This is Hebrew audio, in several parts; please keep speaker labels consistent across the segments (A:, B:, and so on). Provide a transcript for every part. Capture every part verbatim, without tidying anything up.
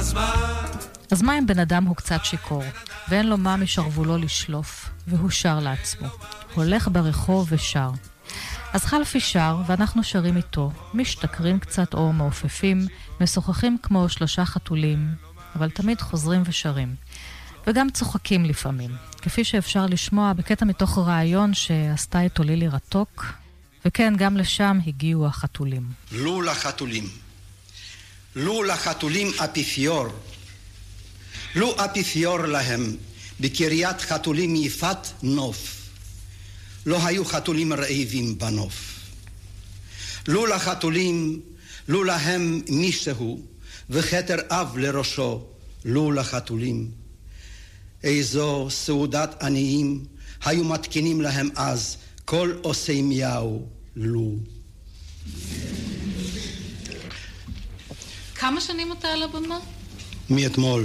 A: אז מה אם בן אדם הוא קצת שיקור, ואין לו מה משרבולו לשלוף, והוא שר לעצמו. הולך ברחוב ושר. אז חלפי שר, ואנחנו שרים איתו, משתכרים קצת או מעופפים, משוחחים כמו שלושה חתולים, אבל תמיד חוזרים ושרים. וגם צוחקים לפעמים, כפי שאפשר לשמוע בקטע מתוך רעיון שעשתה איתו לילי רטוק, וכן, גם לשם הגיעו החתולים.
B: לו לחתולים. לו לחתולים אפיפיור. לו אפיפיור להם בקריית חתולים יפת נוף. לא היו חתולים רעבים בנוף. לו לחתולים, לו להם מישהו, וכתר אב לראשו, לו לחתולים. איזו סעודת עניים היו מתקינים להם אז, כל עושי מיהו לו.
C: כמה שנים אתה על הבמה?
B: מאתמול.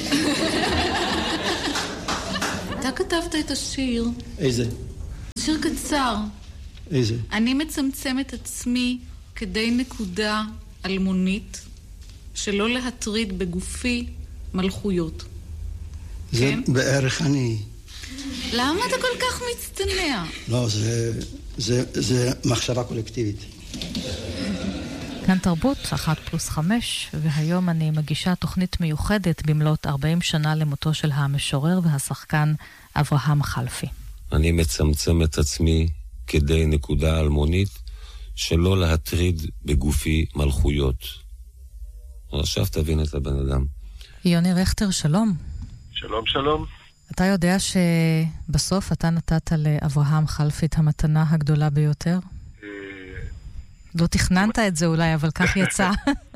C: אתה כתבת את השיר.
B: איזה?
C: שיר קצר.
B: איזה?
C: אני מצמצם את עצמי כדי נקודה אלמונית, שלא להטריד בגופי מלכויות.
B: זה
C: כן?
B: בערך אני.
C: למה אתה כל כך מצטנע?
B: לא, זה, זה, זה מחשבה קולקטיבית.
A: כאן תרבות, אחת פלוס חמש, והיום אני מגישה תוכנית מיוחדת במלאת ארבעים שנה למותו של המשורר והשחקן אברהם חלפי.
D: אני מצמצם את עצמי כדי נקודה אלמונית, שלא להטריד בגופי מלכויות. עכשיו תבין את הבן אדם.
A: יוני רכטר, שלום.
E: שלום, שלום.
A: אתה יודע שבסוף אתה נתת לאברהם חלפי את המתנה הגדולה ביותר? לא תכננת את זה אולי, אבל כך יצא.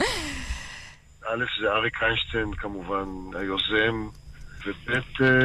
E: א', זה אריק איינשטיין כמובן, היוזם, וב',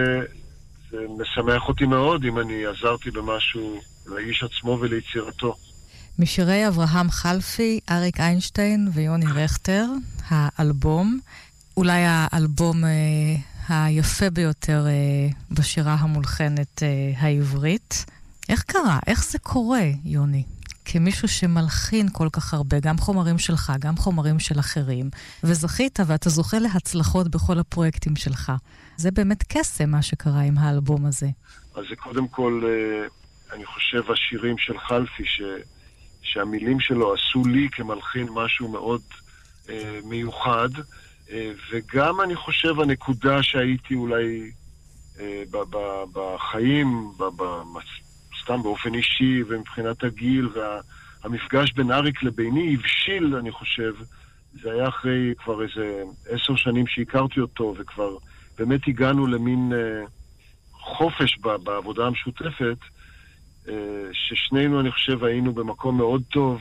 E: זה משמח אותי מאוד אם אני עזרתי במשהו לאיש עצמו וליצירתו.
A: משירי אברהם חלפי, אריק איינשטיין ויוני רכטר, האלבום, אולי האלבום אה, היפה ביותר אה, בשירה המולחנת אה, העברית. איך קרה? איך זה קורה, יוני? כמישהו שמלחין כל כך הרבה, גם חומרים שלך, גם חומרים של אחרים, וזכית ואתה זוכה להצלחות בכל הפרויקטים שלך. זה באמת קסם מה שקרה עם האלבום הזה.
E: אז זה קודם כל, אני חושב, השירים של חלפי, ש... שהמילים שלו עשו לי כמלחין משהו מאוד אה, מיוחד, אה, וגם אני חושב הנקודה שהייתי אולי אה, ב... ב... בחיים, ב... ב... סתם באופן אישי ומבחינת הגיל, והמפגש בין אריק לביני הבשיל, אני חושב, זה היה אחרי כבר איזה עשר שנים שהכרתי אותו, וכבר באמת הגענו למין אה, חופש ב, בעבודה המשותפת, אה, ששנינו, אני חושב, היינו במקום מאוד טוב,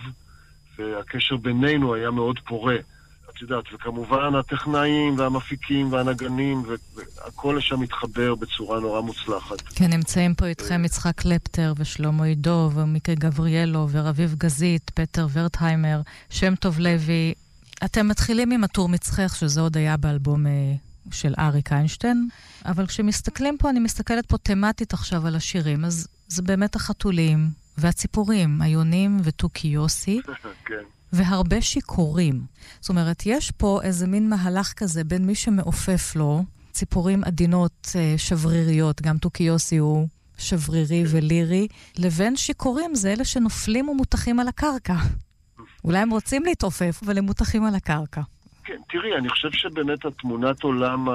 E: והקשר בינינו היה מאוד פורה. את יודעת, וכמובן הטכנאים והמפיקים והנגנים, והכל שם מתחבר בצורה נורא מוצלחת.
A: כן, נמצאים פה איתכם יצחק קלפטר ושלמה עידו ומיקי גבריאלו ורביב גזית, פטר ורטהיימר, שם טוב לוי. אתם מתחילים עם הטור מצחך, שזה עוד היה באלבום של אריק איינשטיין, אבל כשמסתכלים פה, אני מסתכלת פה תמטית עכשיו על השירים, אז זה באמת החתולים והציפורים, היונים ותוכי יוסי.
E: כן.
A: והרבה שיקורים. זאת אומרת, יש פה איזה מין מהלך כזה בין מי שמעופף לו, ציפורים עדינות שבריריות, גם תוכי יוסי הוא שברירי ולירי, לבין שיקורים זה אלה שנופלים ומותחים על הקרקע. אולי הם רוצים להתעופף, אבל הם מותחים על הקרקע.
E: כן, תראי, אני חושב שבאמת התמונת עולם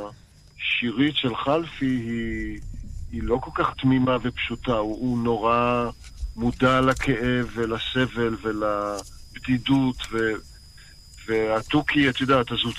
E: השירית של חלפי היא, היא לא כל כך תמימה ופשוטה. הוא, הוא נורא מודע לכאב ולסבל ול... בדידות, ו... והתוכי, את יודעת, אז הוא...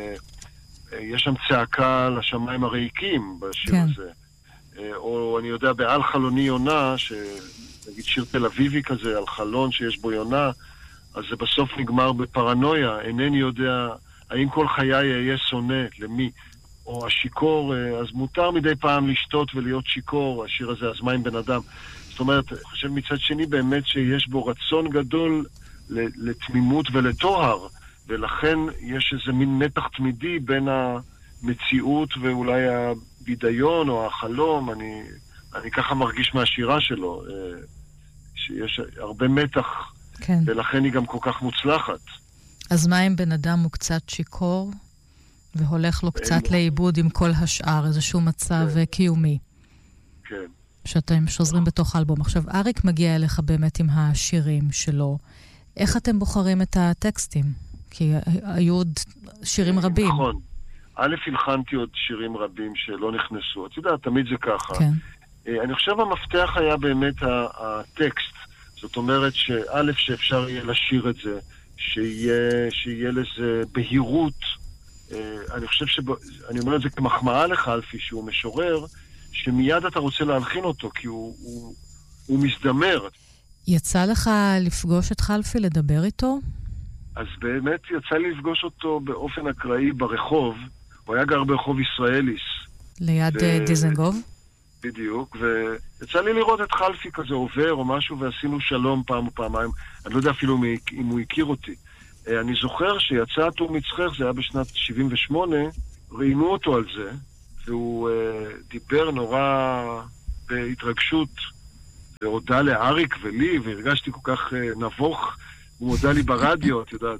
E: יש שם צעקה לשמיים הריקים בשיר כן. הזה. או אני יודע, בעל חלוני יונה, שנגיד שיר תל אביבי כזה, על חלון שיש בו יונה, אז זה בסוף נגמר בפרנויה. אינני יודע, האם כל חיי אהיה שונא, למי? או השיקור, אז מותר מדי פעם לשתות ולהיות שיקור, השיר הזה, אז מה עם בן אדם? זאת אומרת, אני חושב מצד שני באמת שיש בו רצון גדול לתמימות ולתואר, ולכן יש איזה מין מתח תמידי בין המציאות ואולי הבידיון או החלום. אני, אני ככה מרגיש מהשירה שלו, שיש הרבה מתח, כן. ולכן היא גם כל כך מוצלחת.
A: אז מה אם בן אדם הוא קצת שיקור, והולך לו קצת לאיבוד עם כל השאר, איזשהו מצב
E: כן.
A: קיומי.
E: כן.
A: שאתם שוזרים בתוך האלבום. עכשיו, אריק מגיע אליך באמת עם השירים שלו. איך אתם בוחרים את הטקסטים? כי היו עוד שירים רבים.
E: נכון. א', הלחנתי עוד שירים רבים שלא נכנסו. את יודעת, תמיד זה ככה.
A: כן.
E: אני חושב המפתח היה באמת הטקסט. זאת אומרת שא', שאפשר יהיה לשיר את זה, שיהיה, שיהיה לזה בהירות. אני חושב ש... אני אומר את זה כמחמאה לחלפי, שהוא משורר, שמיד אתה רוצה להלחין אותו, כי הוא, הוא, הוא מזדמר.
A: יצא לך לפגוש את חלפי, לדבר איתו?
E: אז באמת יצא לי לפגוש אותו באופן אקראי ברחוב. הוא היה גר ברחוב ישראליס.
A: ליד ו... דיזנגוף?
E: בדיוק, ויצא לי לראות את חלפי כזה עובר או משהו, ועשינו שלום פעם או פעמיים. אני לא יודע אפילו אם הוא הכיר אותי. אני זוכר שיצא טור מצחך, זה היה בשנת שבעים ושמונה, ראינו אותו על זה, והוא uh, דיבר נורא בהתרגשות, והודע לאריק ולי, והרגשתי כל כך uh, נבוך, הוא הודע לי ברדיו, את יודעת.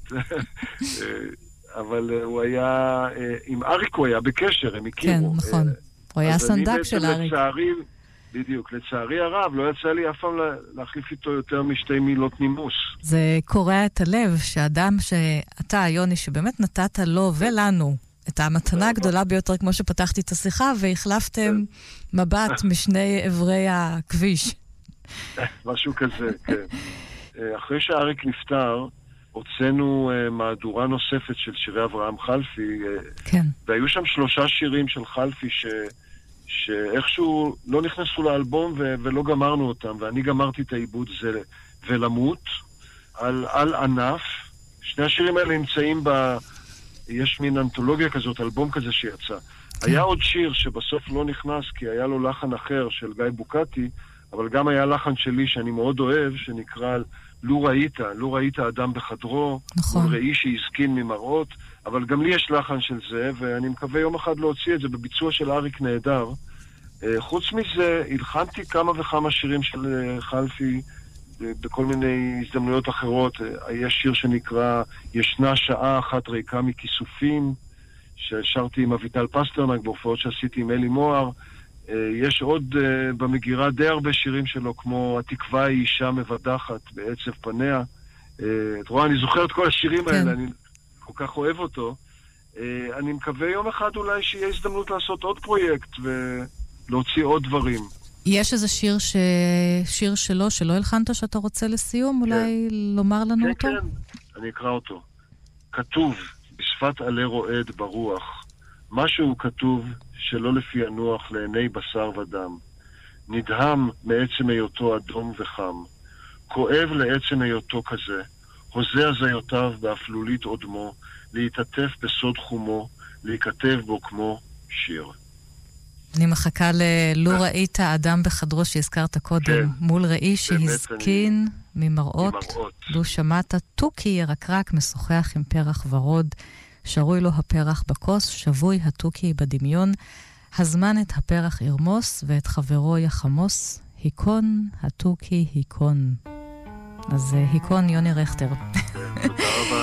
E: אבל uh, הוא היה, uh, עם אריק הוא היה בקשר, הם הכירו.
A: כן, נכון. Uh, הוא היה סנדק של אריק.
E: לצערי, בדיוק, לצערי הרב, לא יצא לי אף פעם להחליף איתו יותר משתי מילות נימוס.
A: זה קורע את הלב, שאדם שאתה, יוני, שבאמת נתת לו ולנו את המתנה הגדולה ביותר, כמו שפתחתי את השיחה, והחלפתם מבט משני עברי הכביש.
E: משהו כזה, כן. אחרי שאריק נפטר, הוצאנו מהדורה נוספת של שירי אברהם חלפי,
A: כן.
E: והיו שם שלושה שירים של חלפי ש... שאיכשהו לא נכנסו לאלבום ו- ולא גמרנו אותם, ואני גמרתי את העיבוד זה ולמות על, על ענף. שני השירים האלה נמצאים ב... יש מין אנתולוגיה כזאת, אלבום כזה שיצא. כן. היה עוד שיר שבסוף לא נכנס כי היה לו לחן אחר של גיא בוקטי, אבל גם היה לחן שלי שאני מאוד אוהב, שנקרא לו ראית, לו ראית אדם בחדרו,
A: נכון.
E: ראי שהזקין ממראות, אבל גם לי יש לחן של זה, ואני מקווה יום אחד להוציא את זה בביצוע של אריק נהדר. חוץ מזה, הלחנתי כמה וכמה שירים של חלפי בכל מיני הזדמנויות אחרות. יש שיר שנקרא ישנה שעה אחת ריקה מכיסופים, ששרתי עם אביטל פסטרנק בהופעות שעשיתי עם אלי מוהר. יש עוד במגירה די הרבה שירים שלו, כמו התקווה היא אישה מבדחת בעצב פניה. את רואה, אני זוכר את כל השירים
A: כן.
E: האלה, אני כל כך אוהב אותו. אני מקווה יום אחד אולי שיהיה הזדמנות לעשות עוד פרויקט ולהוציא עוד דברים.
A: יש איזה שיר, ש... שיר שלו, שלא הלחנת שאתה רוצה לסיום?
E: כן.
A: אולי לומר לנו
E: כן,
A: אותו?
E: כן, כן, אני אקרא אותו. כתוב בשפת עלי רועד ברוח, משהו כתוב שלא לפי הנוח לעיני בשר ודם. נדהם מעצם היותו אדום וחם. כואב לעצם היותו כזה. הוזה הזיותיו באפלולית עודמו, להתעטף בסוד חומו, להיכתב בו כמו שיר.
A: אני מחכה ללו ראית האדם בחדרו שהזכרת קודם,
E: כן.
A: מול ראי שהזקין
E: אני...
A: ממראות,
E: ממראות.
A: לו שמעת תוכי ירקרק משוחח עם פרח ורוד, שרוי לו הפרח בכוס, שבוי התוכי בדמיון, הזמן את הפרח ירמוס ואת חברו יחמוס, היקון התוכי היקון. אז היקון יוני רכטר.
E: תודה רבה.